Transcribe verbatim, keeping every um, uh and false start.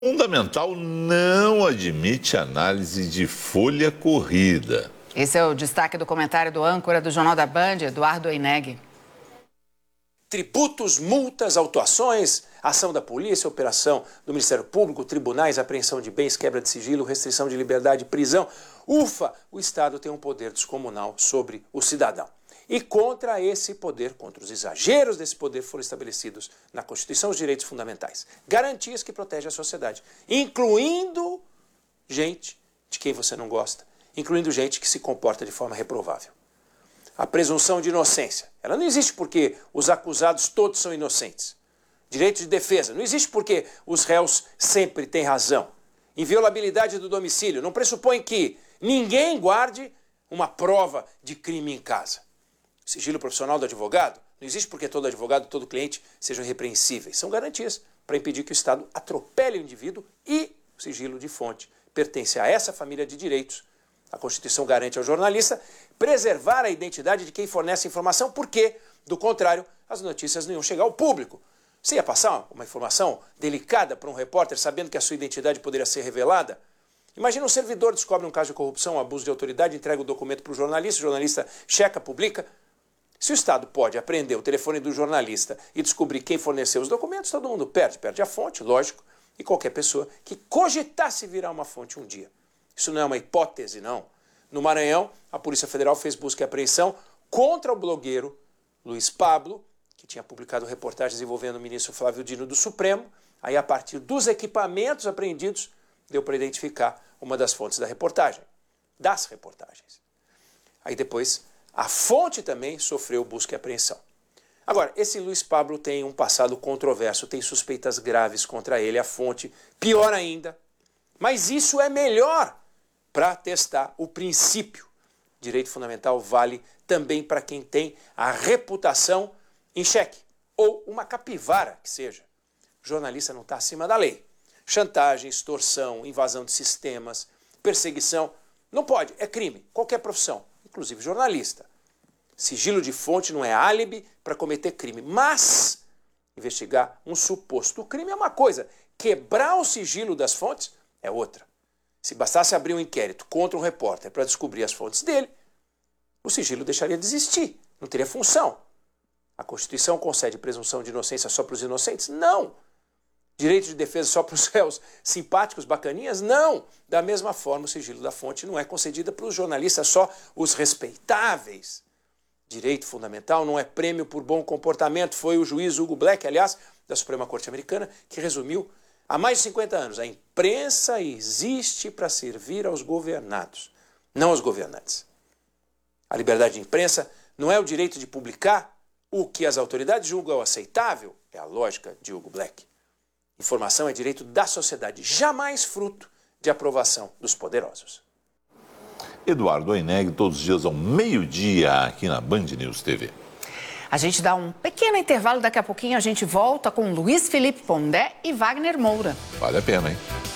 Fundamental não admite análise de folha corrida. Esse é o destaque do comentário do âncora do Jornal da Band, Eduardo Oineg. Tributos, multas, autuações, ação da polícia, operação do Ministério Público, tribunais, apreensão de bens, quebra de sigilo, restrição de liberdade e prisão. Ufa, o Estado tem um poder descomunal sobre o cidadão. E contra esse poder, contra os exageros desse poder, foram estabelecidos na Constituição os direitos fundamentais. Garantias que protegem a sociedade, incluindo gente de quem você não gosta, incluindo gente que se comporta de forma reprovável. A presunção de inocência, ela não existe porque os acusados todos são inocentes. Direito de defesa, não existe porque os réus sempre têm razão. Inviolabilidade do domicílio, não pressupõe que ninguém guarde uma prova de crime em casa. Sigilo profissional do advogado, não existe porque todo advogado, todo cliente sejam irrepreensíveis. São garantias para impedir que o Estado atropele o indivíduo e o sigilo de fonte pertence a essa família de direitos. A Constituição garante ao jornalista preservar a identidade de quem fornece informação, porque, do contrário, as notícias não iam chegar ao público. Você ia passar uma informação delicada para um repórter sabendo que a sua identidade poderia ser revelada? Imagina um servidor descobre um caso de corrupção, um abuso de autoridade, entrega o documento para o jornalista, o jornalista checa, publica. Se o Estado pode apreender o telefone do jornalista e descobrir quem forneceu os documentos, todo mundo perde. Perde a fonte, lógico, e qualquer pessoa que cogitasse virar uma fonte um dia. Isso não é uma hipótese, não. No Maranhão, a Polícia Federal fez busca e apreensão contra o blogueiro Luiz Pablo, que tinha publicado reportagens envolvendo o ministro Flávio Dino do Supremo. Aí, a partir dos equipamentos apreendidos, deu para identificar uma das fontes da reportagem, das reportagens. Aí depois, a fonte também sofreu busca e apreensão. Agora, esse Luiz Pablo tem um passado controverso, tem suspeitas graves contra ele, a fonte, pior ainda. Mas isso é melhor para testar o princípio. Direito fundamental vale também para quem tem a reputação em xeque, ou uma capivara que seja. O jornalista não está acima da lei. Chantagem, extorsão, invasão de sistemas, perseguição, não pode, é crime, qualquer profissão, inclusive jornalista. Sigilo de fonte não é álibi para cometer crime, mas investigar um suposto crime é uma coisa, quebrar o sigilo das fontes é outra. Se bastasse abrir um inquérito contra um repórter para descobrir as fontes dele, o sigilo deixaria de existir, não teria função. A Constituição concede presunção de inocência só para os inocentes? Não. Direito de defesa só para os réus simpáticos, bacaninhas? Não. Da mesma forma, o sigilo da fonte não é concedido para os jornalistas só os respeitáveis. Direito fundamental não é prêmio por bom comportamento. Foi o juiz Hugo Black, aliás, da Suprema Corte Americana, que resumiu há mais de cinquenta anos. A imprensa existe para servir aos governados, não aos governantes. A liberdade de imprensa não é o direito de publicar o que as autoridades julgam aceitável, é a lógica de Hugo Black. Informação é direito da sociedade, jamais fruto de aprovação dos poderosos. Eduardo Oineg, todos os dias ao meio-dia, aqui na Band News T V. A gente dá um pequeno intervalo, daqui a pouquinho a gente volta com Luiz Felipe Pondé e Wagner Moura. Vale a pena, hein?